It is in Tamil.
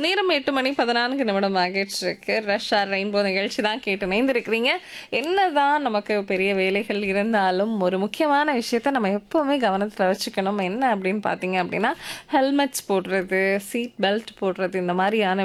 நேரம் 8:14 ஆகிட்டிருக்கு. ரஷ் ஆர் ரெயின்போ நிகழ்ச்சி தான் கேட்டு இணைந்திருக்கிறீங்க. என்னதான் நமக்கு பெரிய வேலைகள் இருந்தாலும், ஒரு முக்கியமான விஷயத்த நம்ம எப்பவுமே கவனத்துல வச்சுக்கணும். என்ன அப்படின்னு பார்த்தீங்க அப்படின்னா, ஹெல்மெட்ஸ் போடுறது, சீட் பெல்ட் போடுறது இந்த மாதிரியான